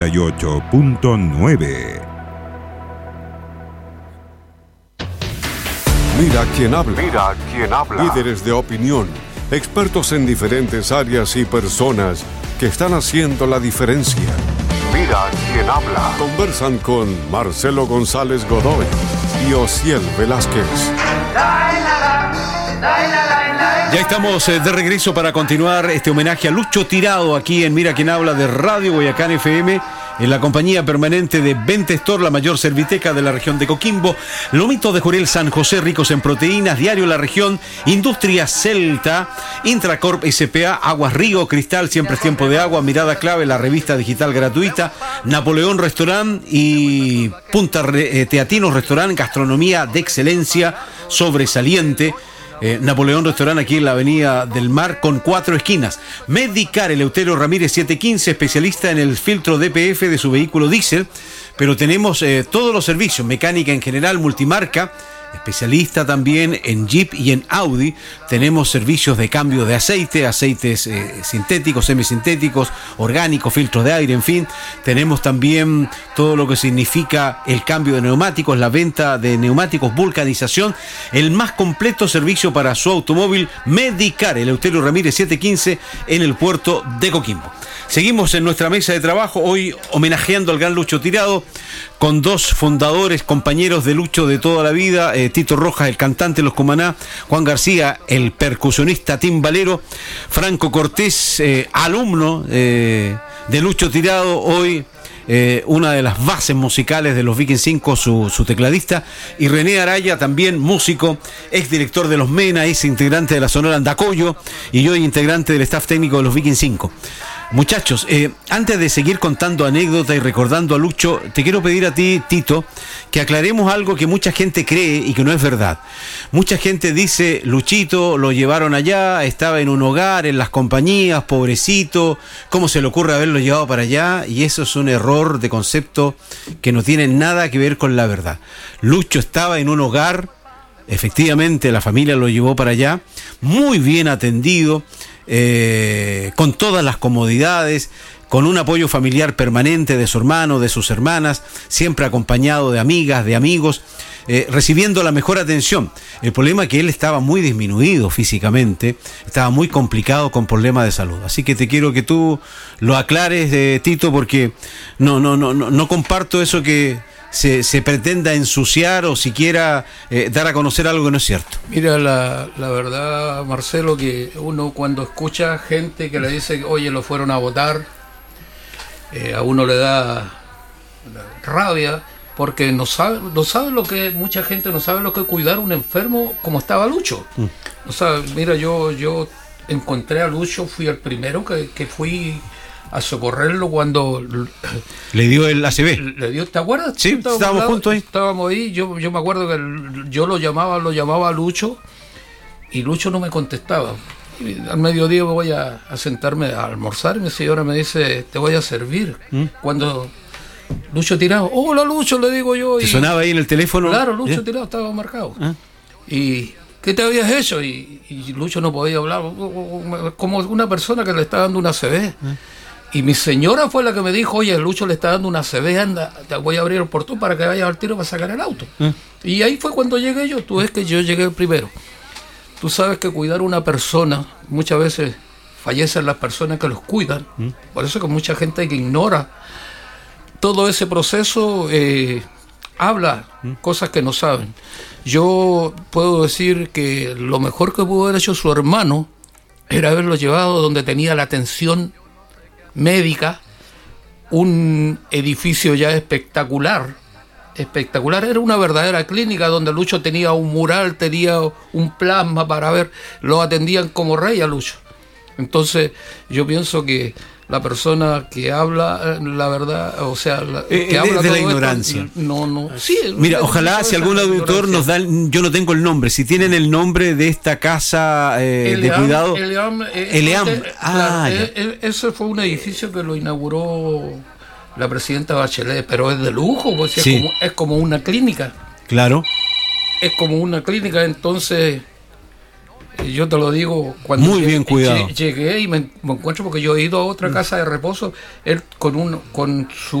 98.9. Mira quién habla. Mira quién habla. Líderes de opinión, expertos en diferentes áreas y personas que están haciendo la diferencia. Mira quién habla. Conversan con Marcelo González Godoy y Osiel Velázquez. Ya estamos de regreso para continuar este homenaje a Lucho Tirado aquí en Mira quién habla de Radio Guayacán FM, en la compañía permanente de Ventestor, la mayor serviteca de la región de Coquimbo, Lomitos de Jurel San José, ricos en proteínas, Diario La Región, Industria Celta, Intracorp SPA, Aguas Río, Cristal, Siempre es Tiempo de Agua, Mirada Clave, la revista digital gratuita, Napoleón Restaurant y Punta Teatinos Restaurant, gastronomía de excelencia sobresaliente. Napoleón Restaurant aquí en la Avenida del Mar con 4 esquinas. Medicar, Eleuterio Ramírez 715, especialista en el filtro DPF de su vehículo diésel, pero tenemos todos los servicios, mecánica en general, multimarca, especialista también en Jeep y en Audi. Tenemos servicios de cambio de aceite, aceites sintéticos, semisintéticos, orgánicos, filtros de aire, en fin. Tenemos también todo lo que significa el cambio de neumáticos, la venta de neumáticos, vulcanización, el más completo servicio para su automóvil. Medicar, Eleuterio Ramírez 715 en el puerto de Coquimbo. Seguimos en nuestra mesa de trabajo, hoy homenajeando al gran Lucho Tirado, con dos fundadores, compañeros de Lucho de toda la vida, Tito Rojas, el cantante de Los Cumaná, Juan García, el percusionista timbalero, Franco Cortés, alumno de Lucho Tirado, hoy una de las bases musicales de los Viking 5, su tecladista, y René Araya, también músico, exdirector de los MENA, ex integrante de la Sonora Andacollo, y yo integrante del staff técnico de los Viking 5. Muchachos, antes de seguir contando anécdotas y recordando a Lucho, te quiero pedir a ti, Tito, que aclaremos algo que mucha gente cree y que no es verdad. Mucha gente dice, Luchito lo llevaron allá, estaba en un hogar, en las compañías, pobrecito, ¿cómo se le ocurre haberlo llevado para allá? Y eso es un error de concepto que no tiene nada que ver con la verdad. Lucho estaba en un hogar, efectivamente la familia lo llevó para allá, muy bien atendido, con todas las comodidades, con un apoyo familiar permanente de su hermano, de sus hermanas, siempre acompañado de amigas, de amigos, recibiendo la mejor atención. El problema es que él estaba muy disminuido físicamente, estaba muy complicado con problemas de salud. Así que te quiero que tú lo aclares, Tito, porque no comparto eso que se pretenda ensuciar o siquiera dar a conocer algo que no es cierto. Mira, la verdad, Marcelo, que uno cuando escucha gente que le dice, oye, lo fueron a votar, a uno le da rabia, porque no sabe lo que, mucha gente no sabe lo que es cuidar a un enfermo como estaba Lucho. No sabe. Mira, yo encontré a Lucho, fui el primero que fui a socorrerlo cuando le dio el ACV. Le dio, ¿te acuerdas? Sí, estábamos juntos ahí. Estábamos ahí, yo me acuerdo que yo lo llamaba a Lucho y Lucho no me contestaba. Y al mediodía me voy a sentarme a almorzar y mi señora me dice, te voy a servir. Cuando Lucho Tirado, hola Lucho, le digo yo. ¿Te sonaba ahí en el teléfono? Claro, Lucho Tirado estaba marcado. Y ¿qué te habías hecho? Y Lucho no podía hablar, como una persona que le está dando una ACV. Y mi señora fue la que me dijo, oye, Lucho le está dando una ACV, anda, te voy a abrir el portón para que vayas al tiro para sacar el auto. Y ahí fue cuando llegué yo, tú ves que yo llegué primero. Tú sabes que cuidar a una persona, muchas veces fallecen las personas que los cuidan, por eso que mucha gente que ignora todo ese proceso, habla cosas que no saben. Yo puedo decir que lo mejor que pudo haber hecho su hermano era haberlo llevado donde tenía la atención médica, un edificio ya espectacular, era una verdadera clínica donde Lucho tenía un mural, tenía un plasma para ver, lo atendían como rey a Lucho. Entonces yo pienso que la persona que habla la verdad, o sea, que habla de la todo ignorancia. Esto, no. Sí, mira, ojalá si algún auditor nos da, yo no tengo el nombre, si tienen el nombre de esta casa de cuidado. Eleam. Ese fue un edificio que lo inauguró la presidenta Bachelet, pero es de lujo, pues sí. Es como una clínica. Claro. Es como una clínica, entonces yo te lo digo, cuando muy bien cuidado. Llegué y me encuentro, porque yo he ido a otra casa de reposo, él con su